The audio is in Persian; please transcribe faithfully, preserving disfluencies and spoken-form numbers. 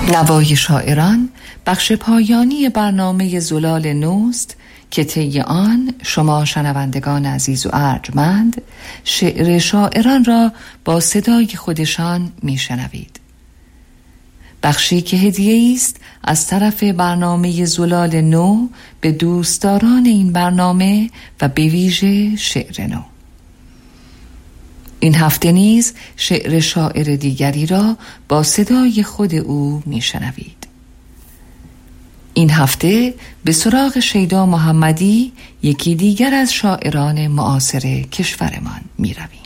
نوای شاعران بخش پایانی برنامه زلال نوست که طی آن شما شنوندگان عزیز و ارجمند شعر شاعران را با صدای خودشان میشنوید. بخشی که هدیه است از طرف برنامه زلال نو به دوستداران این برنامه و به ویژه شعر نو. این هفته نیز شعر شاعر دیگری را با صدای خود او میشنوید. این هفته به سراغ شیدا محمدی، یکی دیگر از شاعران معاصر کشورمان میرویم.